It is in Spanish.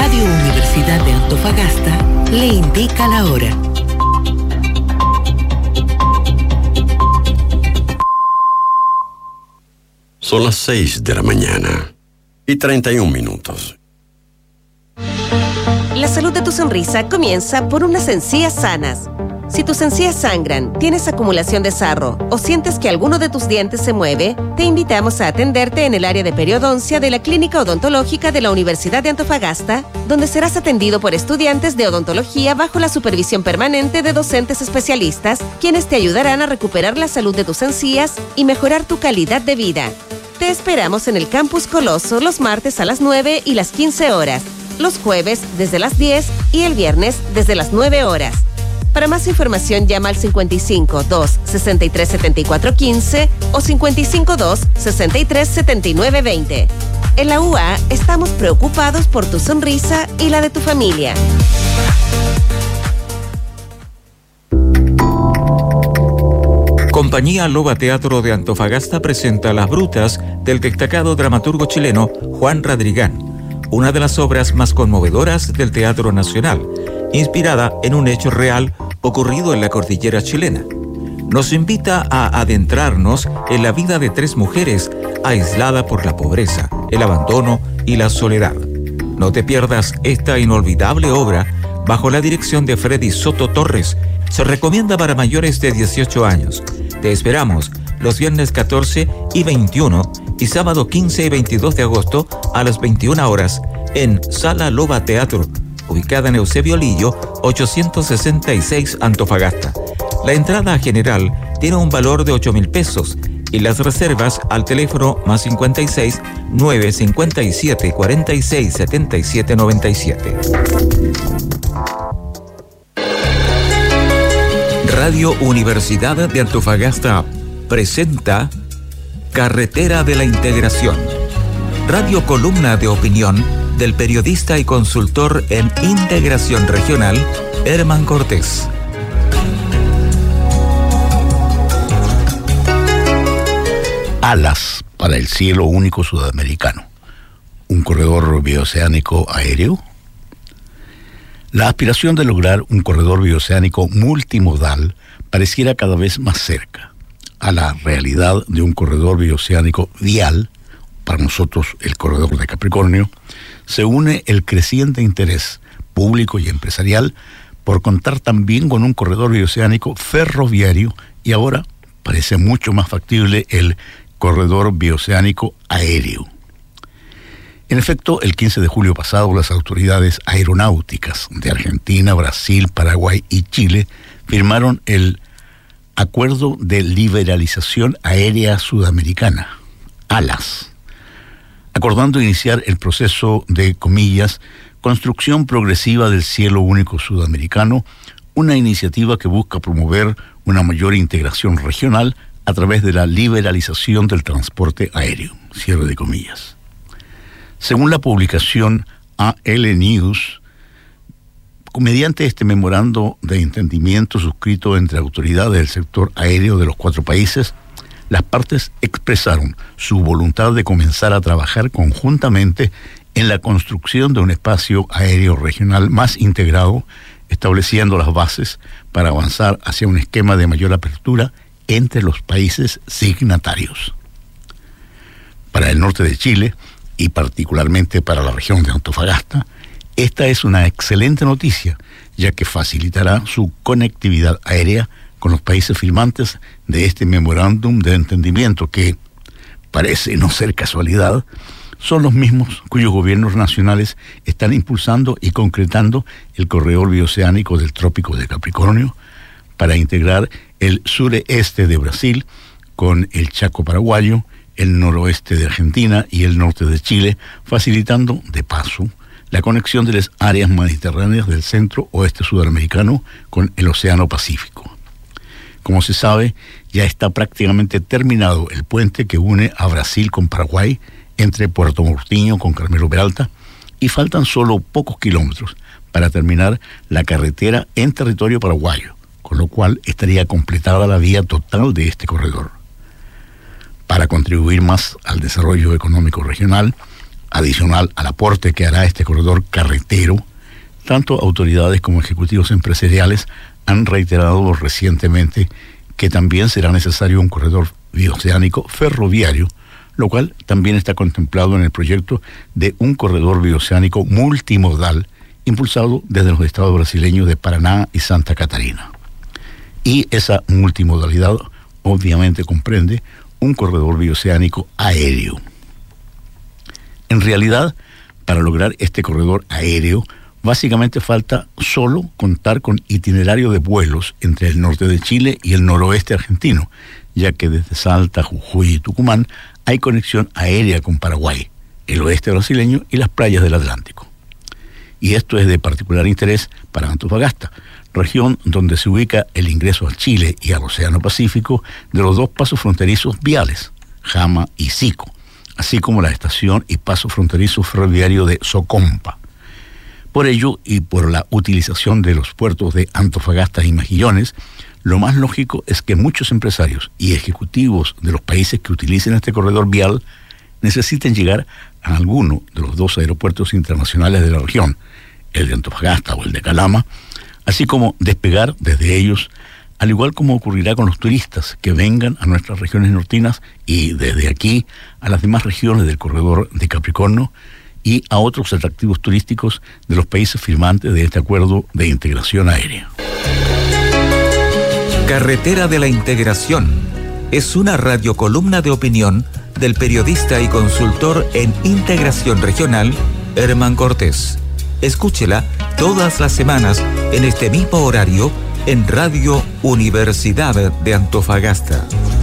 Radio Universidad de Antofagasta le indica la hora. Son las 6 de la mañana y 31 minutos. La salud de tu sonrisa comienza por unas encías sanas. Si tus encías sangran, tienes acumulación de sarro o sientes que alguno de tus dientes se mueve, te invitamos a atenderte en el área de periodoncia de la Clínica Odontológica de la Universidad de Antofagasta, donde serás atendido por estudiantes de odontología bajo la supervisión permanente de docentes especialistas, quienes te ayudarán a recuperar la salud de tus encías y mejorar tu calidad de vida. Te esperamos en el Campus Coloso los martes a las 9 y las 15 horas, los jueves desde las 10 y el viernes desde las 9 horas. Para más información llama al 55 2 63 74 15 o 55 2 63 79 20. En la UA estamos preocupados por tu sonrisa y la de tu familia. Compañía Loba Teatro de Antofagasta presenta Las Brutas del destacado dramaturgo chileno Juan Radrigán, una de las obras más conmovedoras del teatro nacional, inspirada en un hecho real ocurrido en la cordillera chilena. Nos invita a adentrarnos en la vida de 3 mujeres aisladas por la pobreza, el abandono y la soledad. No te pierdas esta inolvidable obra bajo la dirección de Freddy Soto Torres. Se recomienda para mayores de 18 años. Te esperamos los viernes 14 y 21 y sábado 15 y 22 de agosto a las 21 horas en Sala Loba Teatro, ubicada en Eusebio Lillo, 866 Antofagasta. La entrada general tiene un valor de 8.000 pesos y las reservas al teléfono +56 957 46 77 97. Radio Universidad de Antofagasta presenta Carretera de la Integración, radio columna de opinión del periodista y consultor en integración regional, Herman Cortés. Alas para el cielo único sudamericano. ¿Un corredor bioceánico aéreo? La aspiración de lograr un corredor bioceánico multimodal pareciera cada vez más cerca. A la realidad de un corredor bioceánico vial, para nosotros el corredor de Capricornio, se une el creciente interés público y empresarial por contar también con un corredor bioceánico ferroviario y ahora parece mucho más factible el corredor bioceánico aéreo. En efecto, el 15 de julio pasado, las autoridades aeronáuticas de Argentina, Brasil, Paraguay y Chile firmaron el Acuerdo de Liberalización Aérea Sudamericana, ALAS, acordando iniciar el proceso de, comillas, construcción progresiva del cielo único sudamericano, una iniciativa que busca promover una mayor integración regional a través de la liberalización del transporte aéreo, cierre de comillas. Según la publicación AL News, mediante este memorando de entendimiento suscrito entre autoridades del sector aéreo de los 4 países, las partes expresaron su voluntad de comenzar a trabajar conjuntamente en la construcción de un espacio aéreo regional más integrado, estableciendo las bases para avanzar hacia un esquema de mayor apertura entre los países signatarios. Para el norte de Chile, y particularmente para la región de Antofagasta, esta es una excelente noticia, ya que facilitará su conectividad aérea con los países firmantes de este memorándum de entendimiento que, parece no ser casualidad, son los mismos cuyos gobiernos nacionales están impulsando y concretando el corredor bioceánico del Trópico de Capricornio para integrar el sureste de Brasil con el Chaco paraguayo, el noroeste de Argentina y el norte de Chile, facilitando, de paso, la conexión de las áreas mediterráneas del centro-oeste sudamericano con el Océano Pacífico. Como se sabe, ya está prácticamente terminado el puente que une a Brasil con Paraguay, entre Puerto Murtiño con Carmelo Peralta, y faltan solo pocos kilómetros para terminar la carretera en territorio paraguayo, con lo cual estaría completada la vía total de este corredor. Para contribuir más al desarrollo económico regional, Adicional al aporte que hará este corredor carretero, tanto autoridades como ejecutivos empresariales han reiterado recientemente que también será necesario un corredor bioceánico ferroviario, lo cual también está contemplado en el proyecto de un corredor bioceánico multimodal impulsado desde los estados brasileños de Paraná y Santa Catarina. Y esa multimodalidad obviamente comprende un corredor bioceánico aéreo. En realidad, para lograr este corredor aéreo, básicamente falta solo contar con itinerario de vuelos entre el norte de Chile y el noroeste argentino, ya que desde Salta, Jujuy y Tucumán hay conexión aérea con Paraguay, el oeste brasileño y las playas del Atlántico. Y esto es de particular interés para Antofagasta, región donde se ubica el ingreso a Chile y al Océano Pacífico de los dos pasos fronterizos viales, Jama y Sico, así como la estación y paso fronterizo ferroviario de Socompa. Por ello, y por la utilización de los puertos de Antofagasta y Mejillones, lo más lógico es que muchos empresarios y ejecutivos de los países que utilicen este corredor vial necesiten llegar a alguno de los dos aeropuertos internacionales de la región, el de Antofagasta o el de Calama, así como despegar desde ellos, al igual como ocurrirá con los turistas que vengan a nuestras regiones nortinas y desde aquí a las demás regiones del corredor de Capricornio y a otros atractivos turísticos de los países firmantes de este acuerdo de integración aérea. Carretera de la Integración es una radiocolumna de opinión del periodista y consultor en integración regional, Herman Cortés. Escúchela todas las semanas en este mismo horario en Radio Universidad de Antofagasta.